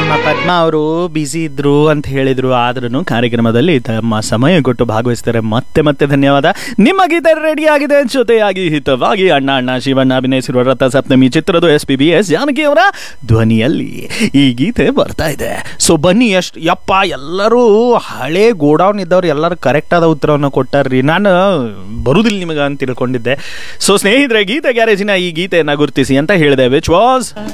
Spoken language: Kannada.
ನಮ್ಮ ಪದ್ಮ ಅವರು ಬ್ಯುಸಿ ಇದ್ರು ಅಂತ ಹೇಳಿದ್ರು, ಆದ್ರೂ ಕಾರ್ಯಕ್ರಮದಲ್ಲಿ ತಮ್ಮ ಸಮಯ ಕೊಟ್ಟು ಭಾಗವಹಿಸ್ತಾರೆ. ಮತ್ತೆ ಮತ್ತೆ ಧನ್ಯವಾದ. ನಿಮ್ಮ ಗೀತೆ ರೆಡಿ ಆಗಿದೆ. ಜೊತೆಯಾಗಿ ಹಿತವಾಗಿ ಅಣ್ಣ ಅಣ್ಣ ಶಿವಣ್ಣ ಅಭಿನಯಿಸಿರುವ ರಥ ಸಪ್ತಮಿ ಚಿತ್ರದ SPBS ಜಾನಕಿ ಅವರ ಧ್ವನಿಯಲ್ಲಿ ಈ ಗೀತೆ ಬರ್ತಾ ಇದೆ. ಸೊ ಬನ್ನಿ, ಎಷ್ಟು ಯಪ್ಪ ಎಲ್ಲರೂ ಹಳೆ ಗೋಡೌನ್ ಇದ್ದವ್ರು ಎಲ್ಲರೂ ಕರೆಕ್ಟ್ ಆದ ಉತ್ತರವನ್ನು ಕೊಟ್ಟಾರ್ರಿ. ನಾನು ಬರುದಿಲ್ಲ ನಿಮಗೆ ಅಂತ ತಿಳ್ಕೊಂಡಿದ್ದೆ. ಸೊ ಸ್ನೇಹಿತರೆ, ಗೀತೆ ಗ್ಯಾರೇಜಿನ ಈ ಗೀತೆಯನ್ನು ಗುರುತಿಸಿ ಅಂತ ಹೇಳಿದೆ, ವಿಚ್ ವಾಸ್